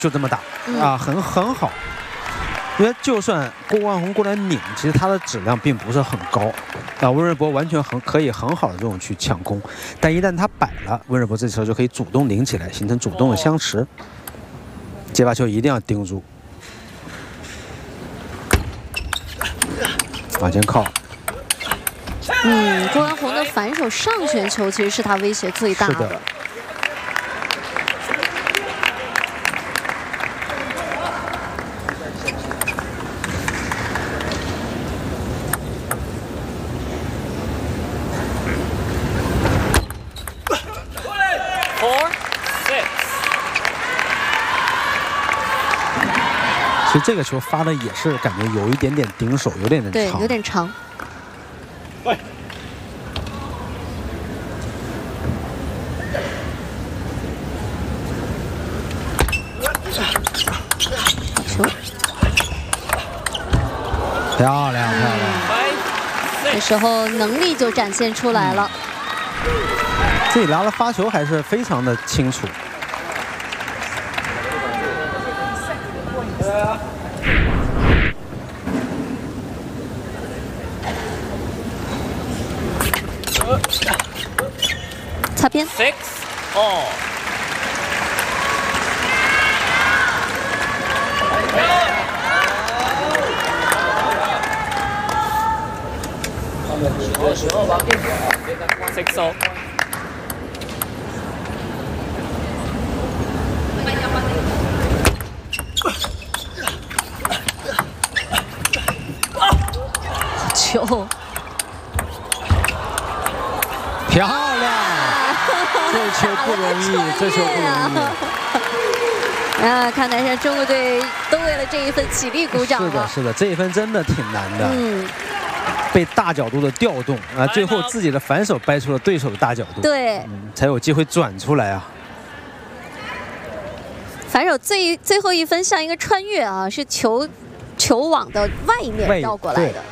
就这么打啊，很好。因为就算郭万宏过来拧，其实他的质量并不是很高啊。温瑞博完全可以很好的这种去抢攻，但一旦他摆了，温瑞博这时候就可以主动拧起来，形成主动的相持。接发球一定要盯住，往前靠。 郭万宏的反手上旋球其实是他威胁最大的。 其实这个球发的也是感觉有一点点顶手，有点长， 对，有点长。球， 漂亮。 这时候能力就展现出来了。 这里拉的发球还是非常的清楚。 擦边。球。 漂亮，这球不容易，这球不容易。 啊，看来是中国队都为了这一分起立鼓掌了。 是的，这一分真的挺难的。被大角度的调动啊，最后自己的反手掰出了对手的大角度， 对， 才有机会转出来啊。 反手最后一分像一个穿越啊，是球网的外面绕过来的。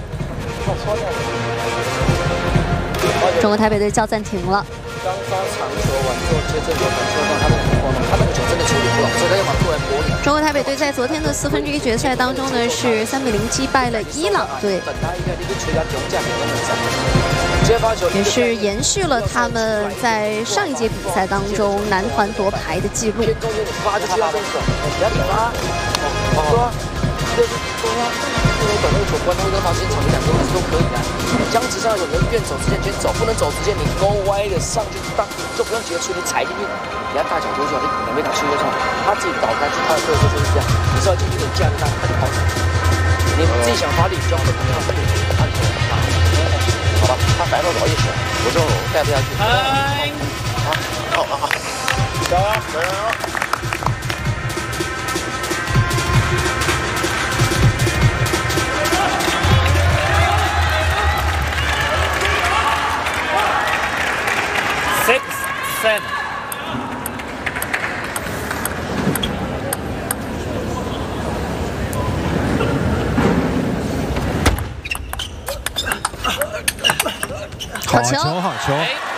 中国台北队叫暂停了。刚发长球完之后接正球反球，他那个球真的处理不好，所以他要把突然拨你。中国台北队在昨天的4分之1决赛当中呢，是3比0击败了伊朗队，也是延续了他们在上一届比赛当中男团夺牌的记录。 等那个球关，他会跟他时间长一点，都可以的。僵直上有人愿走直线先走，不能走直线，你勾歪的上去当就不用急着出，你踩进去，你要大脚多久，你没打修就上，他自己倒开去，他的动作就是这样，你稍微进去点架子大，他就跑。你自己想发力，就要的不要按球打。好吧，他反手倒也行，我就带不下去。好，加油！ 6-7。 好球！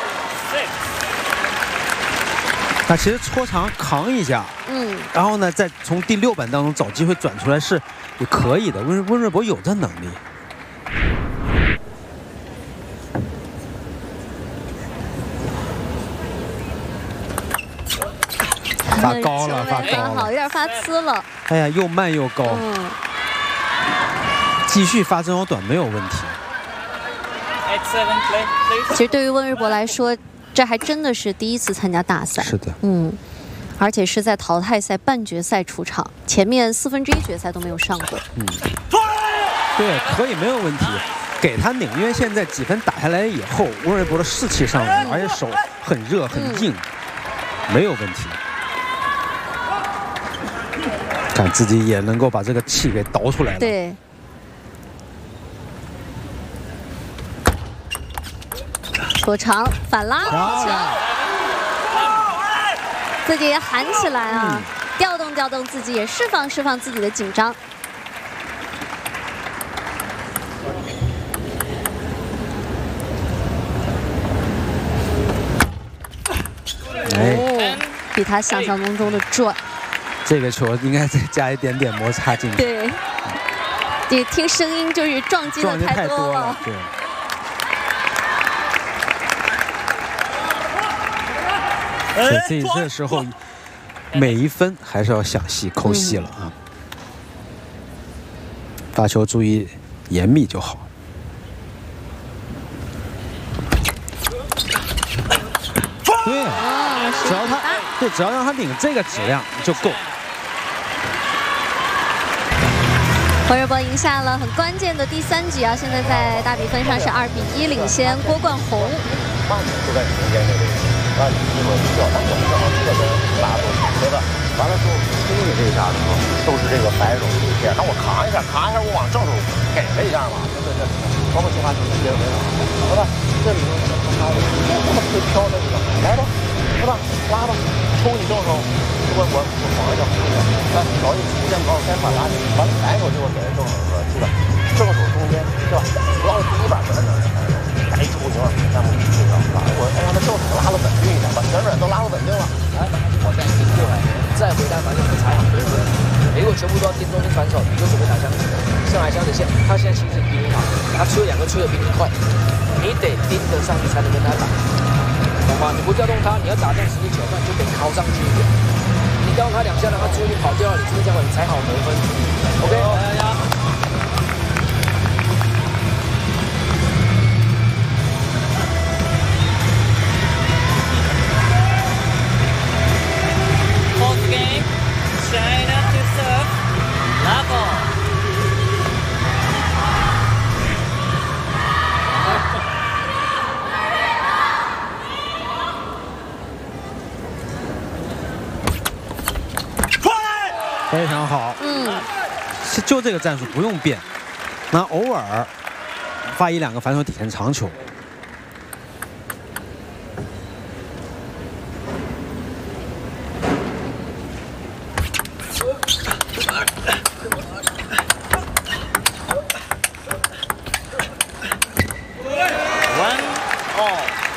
那其实戳长扛一下，然后呢，再从第6板当中找机会转出来是也可以的。温瑞博有这能力。 发高了， 好，有点发呲了。 哎呀，又慢又高。继续发这种短没有问题。 其实对于温瑞博来说，这还真的是第一次参加大赛。 是的， 而且是在淘汰赛半决赛出场，前面4分之1决赛都没有上过。 对，可以没有问题，给他拧，因为现在几分打下来以后，温瑞博的士气上来，而且手很热很硬，没有问题。 看自己也能够把这个气给倒出来了。 对，过长反拉，自己也喊起来啊，调动自己，也释放自己的紧张。比他想象当中的转。 这个球应该再加一点点摩擦进去。 对，你听声音就是撞击的太多了。 对。所以这时候每一分还是要想戏抠戏了啊！发球注意严密就好。对，只要让他领这个质量就够。 黄日博赢下了很关键的第3局啊！现在在大比分上是2比1领先郭冠宏。那你一会儿需要当中正好侧身拉过去，对吧？完了之后推你这一下的时候，都是这个白手这一片。那我扛一下，我往正手给了一下嘛，对，包括新华球直接回来，对吧？这里头他这么推飘的这个，来吧，对吧？拉吧，抽你正手，我防一下，哎，找一出现高，先把拉起，完了反手就我给正手了，是吧？正手中间，是吧？不要第一板在那儿。该抽球，咱们去上吧。我让他正手拉了稳定一点，把旋转都拉了稳定了。哎，我再顶过来，再回来反正不踩好对不对？如果全部都要盯中间反手，你就准备打箱子，上海箱子线，他现在其实比你好，他吹2个吹的比你快，你得盯得上去才能跟他打，懂吗？你不调动他，你要打中实力球，那你就得靠上去一点。你调动他2下，让他出去跑掉了，你这样你才好得分。OK。 China to serve, level. 非常好。就这个战术不用变，那偶尔发1-2个反手底线长球。 1-all.